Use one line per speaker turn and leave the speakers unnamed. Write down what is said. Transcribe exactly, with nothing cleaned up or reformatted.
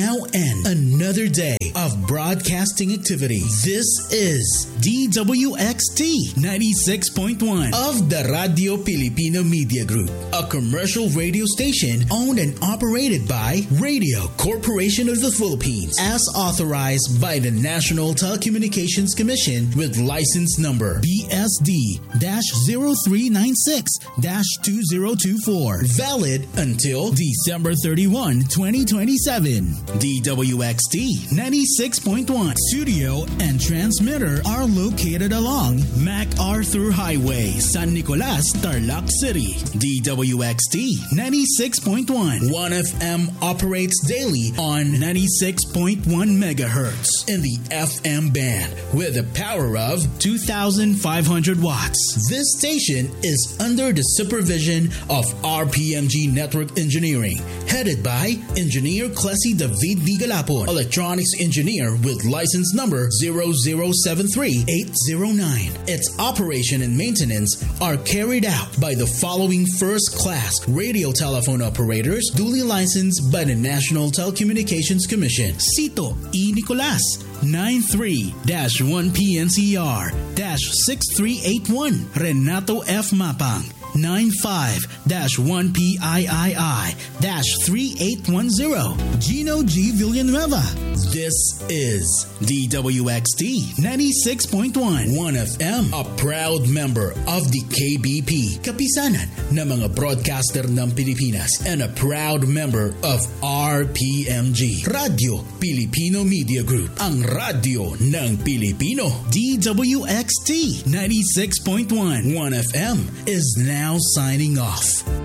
now end another day of broadcasting activity. This is D W X T ninety-six point one of the Radio Filipino Media Group, a commercial radio station owned and operated by Radio Corporation of the Philippines, as authorized by the National Telecommunications Commission with license number B S D zero three nine six two zero two four, valid until December thirty-first, twenty twenty-seven. D W X T ninety-six point one studio and transmitter are located along MacArthur Highway, San Nicolas, Tarlac City. D W X T ninety-six point one one F M operates daily on ninety-six point one megahertz in the F M band with a power of two thousand five hundred watts. This station is under the supervision of R P M G Network Engineering, headed by Engineer Clessy David Vigalapon, Electronics Engineer with license number zero zero seven three eight zero nine. Its operation and maintenance are carried out by the following first-class radio telephone operators duly licensed by the National Telecommunications Commission. Cito E. Nicolas, nine three one P N C R six three eight one. Renato F. Mapang, nine five one P I I I three eight one zero. Gino G. Villanueva. This is D W X T ninety-six point one one F M, a proud member of the K B P, kapisanan ng mga broadcaster ng Pilipinas, and a proud member of R P M G, Radio Filipino Media Group, ang radyo ng Pilipino. D W X T ninety-six point one one F M is now signing off.